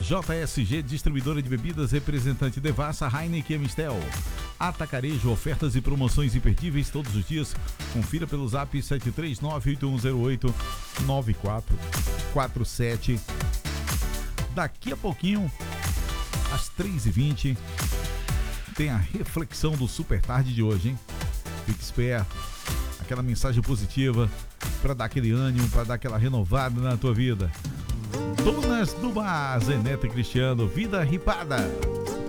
JSG, distribuidora de bebidas, representante Devassa, Heineken e Mistel. Atacarejo, ofertas e promoções imperdíveis todos os dias. Confira pelo zap 73981089447. Daqui a pouquinho, às 3h20, tem a reflexão do Super Tarde de hoje, hein? Fique esperto. Aquela mensagem positiva para dar aquele ânimo, para dar aquela renovada na tua vida. Donas do Bar, Zeneta e Cristiano, vida ripada.